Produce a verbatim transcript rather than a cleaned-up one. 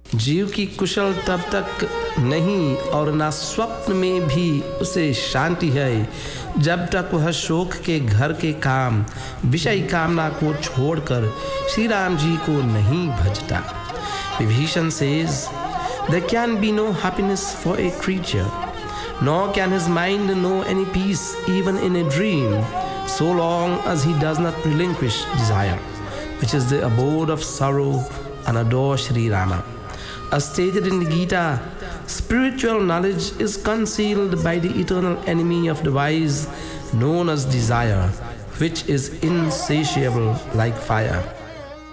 जीव की कुशल तब तक नहीं और ना स्वप्न में भी उसे शांति है जब तक वह शोक के घर के काम विषय कामना को छोड़कर श्री राम जी को नहीं भजता। Vibhishan says, there can be no happiness for a creature, nor can his mind know any peace even in a dream, so long as he does not relinquish desire, which is the abode of sorrow, and adore Sri Rama. As stated in the Gita, spiritual knowledge is concealed by the eternal enemy of the wise, known as desire, which is insatiable like fire.